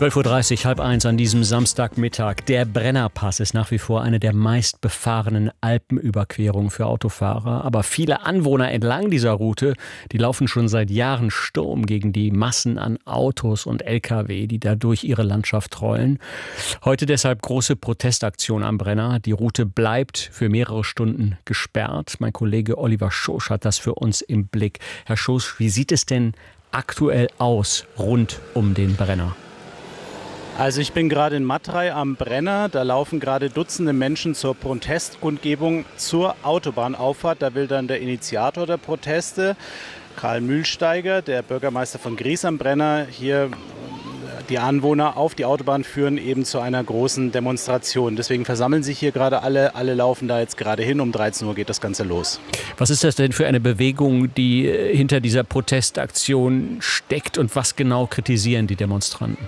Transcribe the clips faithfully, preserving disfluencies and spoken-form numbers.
zwölf Uhr dreißig, halb eins an diesem Samstagmittag. Der Brennerpass ist nach wie vor eine der meistbefahrenen Alpenüberquerungen für Autofahrer. Aber viele Anwohner entlang dieser Route, die laufen schon seit Jahren Sturm gegen die Massen an Autos und L K W, die da durch ihre Landschaft rollen. Heute deshalb große Protestaktion am Brenner. Die Route bleibt für mehrere Stunden gesperrt. Mein Kollege Oliver Schosch hat das für uns im Blick. Herr Schosch, wie sieht es denn aktuell aus rund um den Brenner? Also ich bin gerade in Matrei am Brenner. Da laufen gerade Dutzende Menschen zur Protestkundgebung zur Autobahnauffahrt. Da will dann der Initiator der Proteste, Karl Mühlsteiger, der Bürgermeister von Gries am Brenner, hier die Anwohner auf die Autobahn führen, eben zu einer großen Demonstration. Deswegen versammeln sich hier gerade alle. Alle laufen da jetzt gerade hin. Um dreizehn Uhr geht das Ganze los. Was ist das denn für eine Bewegung, die hinter dieser Protestaktion steckt, und was genau kritisieren die Demonstranten?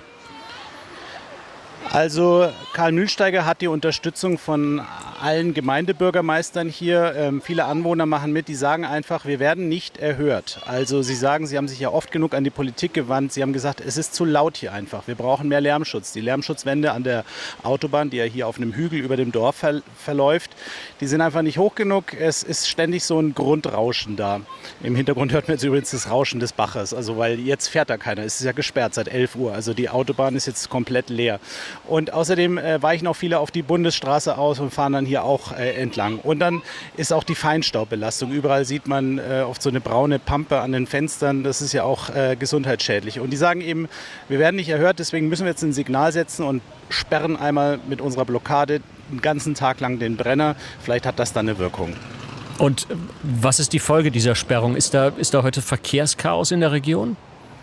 Also Karl Mühlsteiger hat die Unterstützung von allen Gemeindebürgermeistern hier. Ähm, viele Anwohner machen mit, die sagen einfach, wir werden nicht erhört. Also sie sagen, sie haben sich ja oft genug an die Politik gewandt. Sie haben gesagt, es ist zu laut hier einfach. Wir brauchen mehr Lärmschutz. Die Lärmschutzwände an der Autobahn, die ja hier auf einem Hügel über dem Dorf ver- verläuft, die sind einfach nicht hoch genug. Es ist ständig so ein Grundrauschen da. Im Hintergrund hört man jetzt übrigens das Rauschen des Baches. Also weil jetzt fährt da keiner. Es ist ja gesperrt seit elf Uhr. Also die Autobahn ist jetzt komplett leer. Und außerdem äh, weichen auch viele auf die Bundesstraße aus und fahren dann hier auch äh, entlang. Und dann ist auch die Feinstaubbelastung. Überall sieht man äh, oft so eine braune Pampe an den Fenstern. Das ist ja auch äh, gesundheitsschädlich. Und die sagen eben, wir werden nicht erhört, deswegen müssen wir jetzt ein Signal setzen und sperren einmal mit unserer Blockade den ganzen Tag lang den Brenner. Vielleicht hat das dann eine Wirkung. Und was ist die Folge dieser Sperrung? Ist da, ist da heute Verkehrschaos in der Region?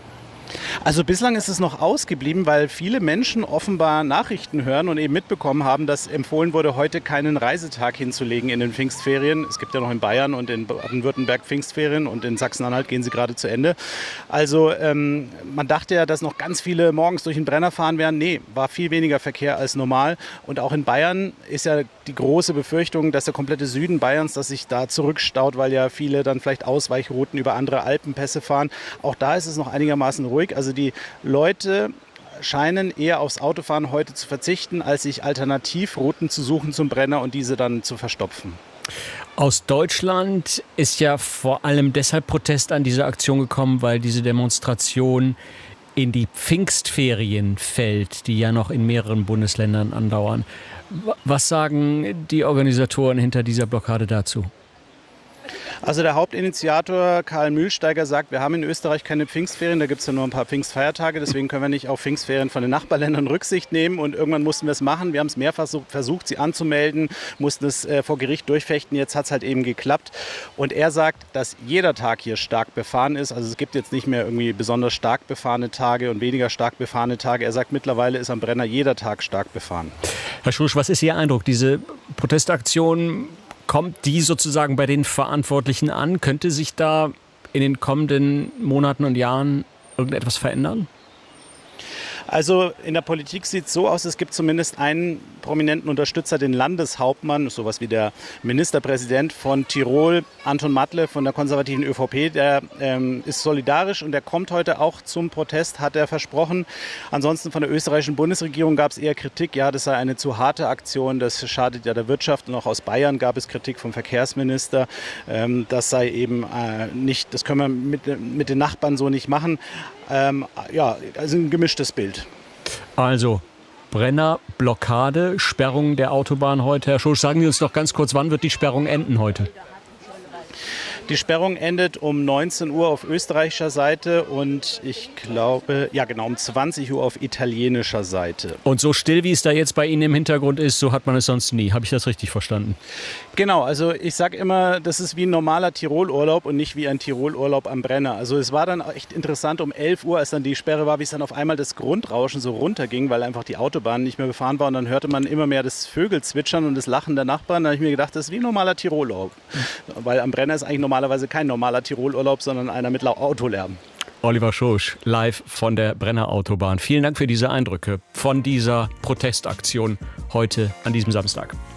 Also bislang ist es noch ausgeblieben, weil viele Menschen offenbar Nachrichten hören und eben mitbekommen haben, dass empfohlen wurde, heute keinen Reisetag hinzulegen in den Pfingstferien. Es gibt ja noch in Bayern und in Baden-Württemberg Pfingstferien und in Sachsen-Anhalt gehen sie gerade zu Ende. Also ähm, man dachte ja, dass noch ganz viele morgens durch den Brenner fahren werden. Nee, war viel weniger Verkehr als normal. Und auch in Bayern ist ja die große Befürchtung, dass der komplette Süden Bayerns, dass sich da zurückstaut, weil ja viele dann vielleicht Ausweichrouten über andere Alpenpässe fahren. Auch da ist es noch einigermaßen ruhig. Also die Leute scheinen eher aufs Autofahren heute zu verzichten, als sich Alternativrouten zu suchen zum Brenner und diese dann zu verstopfen. Aus Deutschland ist ja vor allem deshalb Protest an diese Aktion gekommen, weil diese Demonstration in die Pfingstferien fällt, die ja noch in mehreren Bundesländern andauern. Was sagen die Organisatoren hinter dieser Blockade dazu? Also der Hauptinitiator Karl Mühlsteiger sagt, wir haben in Österreich keine Pfingstferien, da gibt es ja nur ein paar Pfingstfeiertage, deswegen können wir nicht auf Pfingstferien von den Nachbarländern Rücksicht nehmen, und irgendwann mussten wir es machen. Wir haben es mehrfach versucht, sie anzumelden, mussten es äh, vor Gericht durchfechten, jetzt hat es halt eben geklappt. Und er sagt, dass jeder Tag hier stark befahren ist, also es gibt jetzt nicht mehr irgendwie besonders stark befahrene Tage und weniger stark befahrene Tage. Er sagt, mittlerweile ist am Brenner jeder Tag stark befahren. Herr Schosch, was ist Ihr Eindruck? Diese Protestaktion, kommt die sozusagen bei den Verantwortlichen an? Könnte sich da in den kommenden Monaten und Jahren irgendetwas verändern? Also in der Politik sieht es so aus, es gibt zumindest einen prominenten Unterstützer, den Landeshauptmann, sowas wie der Ministerpräsident von Tirol, Anton Matle von der konservativen Ö V P, der ähm, ist solidarisch und der kommt heute auch zum Protest, hat er versprochen. Ansonsten von der österreichischen Bundesregierung gab es eher Kritik, ja, das sei eine zu harte Aktion, das schadet ja der Wirtschaft. Und auch aus Bayern gab es Kritik vom Verkehrsminister, ähm, das sei eben äh, nicht, das können wir mit, mit den Nachbarn so nicht machen. Ähm, ja, also ein gemischtes Bild. Also Brenner, Blockade, Sperrung der Autobahn heute. Herr Schosch, sagen Sie uns doch ganz kurz, wann wird die Sperrung enden heute? Die Sperrung endet um neunzehn Uhr auf österreichischer Seite und ich glaube, ja genau, um zwanzig Uhr auf italienischer Seite. Und so still, wie es da jetzt bei Ihnen im Hintergrund ist, so hat man es sonst nie. Habe ich das richtig verstanden? Genau, also ich sage immer, das ist wie ein normaler Tirolurlaub und nicht wie ein Tirolurlaub am Brenner. Also es war dann echt interessant um elf Uhr, als dann die Sperre war, wie es dann auf einmal das Grundrauschen so runterging, weil einfach die Autobahn nicht mehr befahren war, und dann hörte man immer mehr das Vögelzwitschern und das Lachen der Nachbarn. Da habe ich mir gedacht, das ist wie ein normaler Tirolurlaub, weil am Brenner ist eigentlich normalerweise kein normaler Tirolurlaub, sondern einer mit Autolärm. Oliver Schosch, live von der Brennerautobahn. Vielen Dank für diese Eindrücke von dieser Protestaktion heute an diesem Samstag.